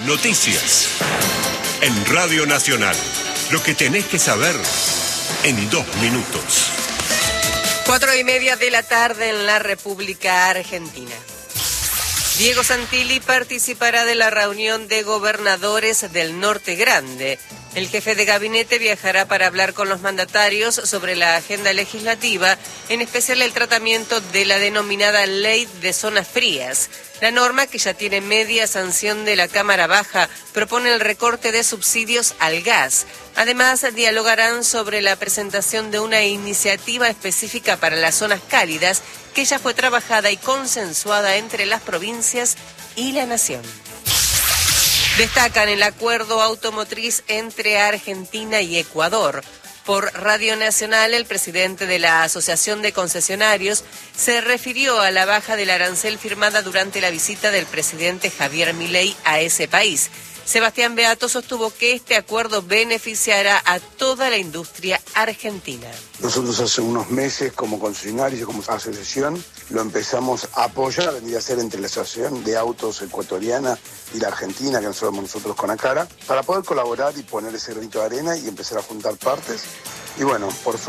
noticias. En Radio Nacional, lo que tenés que saber en 2 minutos. 4:30 de la tarde en la República Argentina. Diego Santilli participará de la reunión de gobernadores del Norte Grande. El jefe de gabinete viajará para hablar con los mandatarios sobre la agenda legislativa, en especial el tratamiento de la denominada Ley de Zonas Frías. La norma, que ya tiene media sanción de la Cámara Baja, propone el recorte de subsidios al gas. Además, dialogarán sobre la presentación de una iniciativa específica para las zonas cálidas, que ya fue trabajada y consensuada entre las provincias y la Nación. Destacan el acuerdo automotriz entre Argentina y Ecuador. Por Radio Nacional, el presidente de la Asociación de Concesionarios se refirió a la baja del arancel firmada durante la visita del presidente Javier Milei a ese país. Sebastián Beato sostuvo que este acuerdo beneficiará a toda la industria argentina. Nosotros hace unos meses, como concesionarios y como asociación, lo empezamos a apoyar, vendría a ser entre la Asociación de Autos Ecuatoriana y la Argentina, que somos nosotros con ACARA, para poder colaborar y poner ese granito de arena y empezar a juntar partes. Y bueno, por